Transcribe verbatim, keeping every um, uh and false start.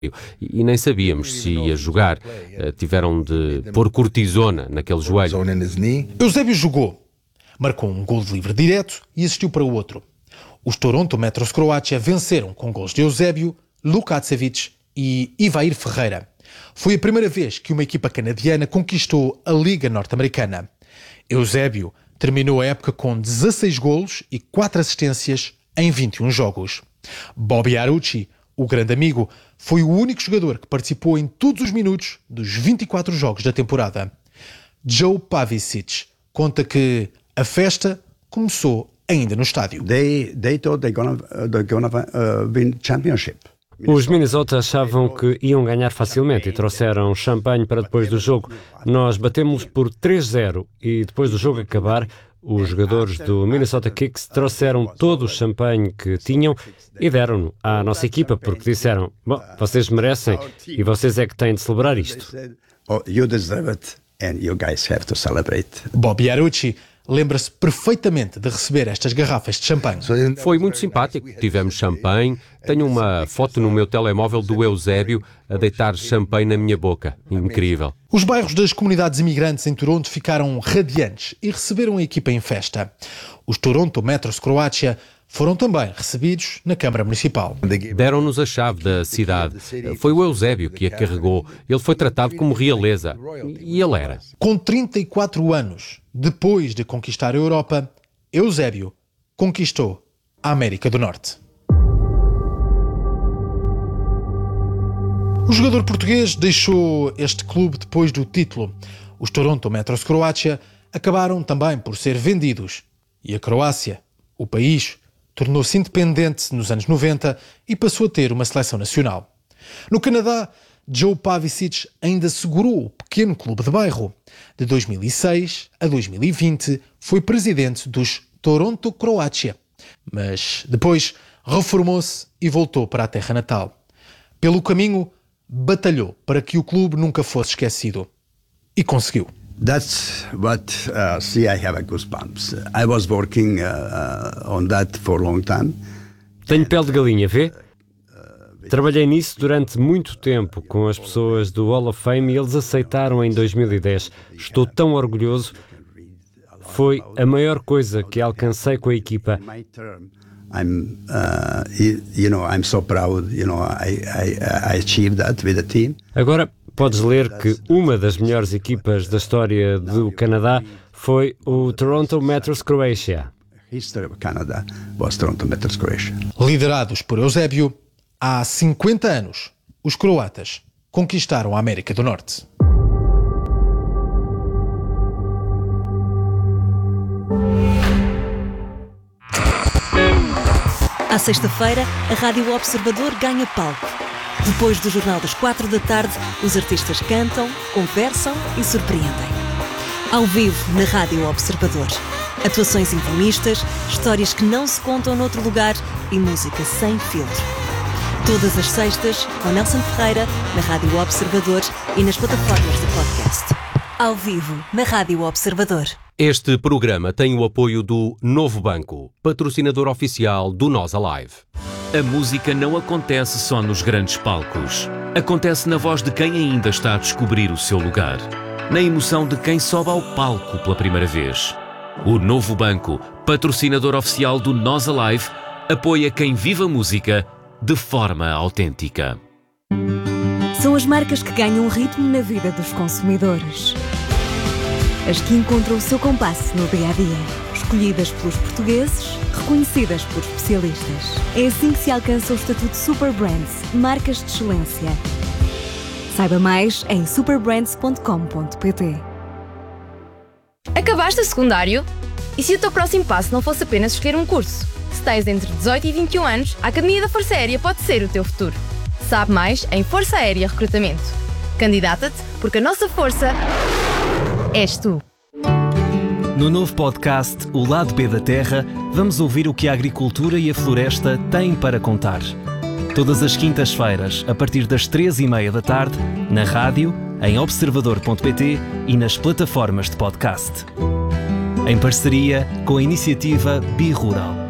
e nem sabíamos se ia jogar. Tiveram de pôr cortisona naquele joelho. Eusébio jogou, marcou um gol de livre direto e assistiu para o outro. Os Toronto Metros Croácia venceram com gols de Eusébio, Lukačević e Ivair Ferreira. Foi a primeira vez que uma equipa canadiana conquistou a Liga Norte-Americana. Eusébio terminou a época com dezasseis golos e quatro assistências em vinte e um jogos. Bobby Arucci, o grande amigo, foi o único jogador que participou em todos os minutos dos vinte e quatro jogos da temporada. Joe Pavicic conta que a festa começou ainda no estádio. They, they thought they're gonna, uh, they're gonna uh, win championship. Os Minnesota achavam que iam ganhar facilmente e trouxeram champanhe para depois do jogo. Nós batemos por três zero e depois do jogo acabar, os jogadores do Minnesota Kicks trouxeram todo o champanhe que tinham e deram-no à nossa equipa, porque disseram, bom, vocês merecem e vocês é que têm de celebrar isto. Oh, you deserve it and you guys have to celebrate. Bobby Arucci lembra-se perfeitamente de receber estas garrafas de champanhe. Foi muito simpático. Tivemos champanhe. Tenho uma foto no meu telemóvel do Eusébio a deitar champanhe na minha boca. Incrível. Os bairros das comunidades imigrantes em Toronto ficaram radiantes e receberam a equipa em festa. Os Toronto Metros Croácia foram também recebidos na Câmara Municipal. Deram-nos a chave da cidade. Foi o Eusébio que a carregou. Ele foi tratado como realeza. E ele era. Com trinta e quatro anos, depois de conquistar a Europa, Eusébio conquistou a América do Norte. O jogador português deixou este clube depois do título. Os Toronto Metros Croácia acabaram também por ser vendidos. E a Croácia, o país, tornou-se independente nos anos noventa e passou a ter uma seleção nacional. No Canadá, Joe Pavicic ainda segurou o pequeno clube de bairro. De dois mil e seis a dois mil e vinte foi presidente dos Toronto Croácia, mas depois reformou-se e voltou para a terra natal. Pelo caminho, batalhou para que o clube nunca fosse esquecido. E conseguiu. That's what, uh, see, I have a goosebumps. I was working uh, on that for a long time. Tenho pele de galinha, vê? Trabalhei nisso durante muito tempo com as pessoas do Hall of Fame e eles aceitaram em dois mil e dez. Estou tão orgulhoso. Foi a maior coisa que alcancei com a equipa. I'm, uh, you know, I'm so proud, you know, I, I, I achieved that with the team. Agora podes ler que uma das melhores equipas da história do Canadá foi o Toronto Metros Croacia. History of Canada was Toronto Metros Croacia. Liderados por Eusébio, há cinquenta anos, os croatas conquistaram a América do Norte. À sexta-feira, a Rádio Observador ganha palco. Depois do Jornal das Quatro da tarde, os artistas cantam, conversam e surpreendem. Ao vivo, na Rádio Observador. Atuações intimistas, histórias que não se contam noutro lugar e música sem filtro. Todas as sextas, com Nelson Ferreira, na Rádio Observador e nas plataformas de podcast. Ao vivo, na Rádio Observador. Este programa tem o apoio do Novo Banco, patrocinador oficial do Nós Alive. A música não acontece só nos grandes palcos. Acontece na voz de quem ainda está a descobrir o seu lugar. Na emoção de quem sobe ao palco pela primeira vez. O Novo Banco, patrocinador oficial do Nós Alive, apoia quem vive a música de forma autêntica. São as marcas que ganham ritmo na vida dos consumidores. As que encontram o seu compasso no dia-a-dia. Escolhidas pelos portugueses, reconhecidas por especialistas. É assim que se alcança o estatuto Super Brands, marcas de excelência. Saiba mais em super brands ponto com ponto pt. Acabaste o secundário? E se o teu próximo passo não fosse apenas escolher um curso? Se tens entre dezoito e vinte e um anos, a Academia da Força Aérea pode ser o teu futuro. Sabe mais em Força Aérea Recrutamento. Candidata-te, porque a nossa força és tu. No novo podcast O Lado B da Terra, vamos ouvir o que a agricultura e a floresta têm para contar. Todas as quintas-feiras, a partir das três e meia da tarde, na rádio, em observador ponto pt e nas plataformas de podcast. Em parceria com a iniciativa Bi Rural.